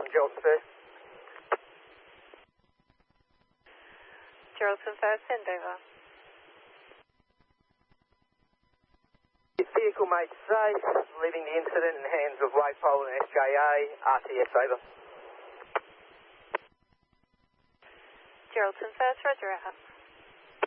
Geraldton First. Geraldton First, send over. Vehicle made safe, leaving the incident in the hands of Waypole and SJA, RTS over. Geraldton First, roger out.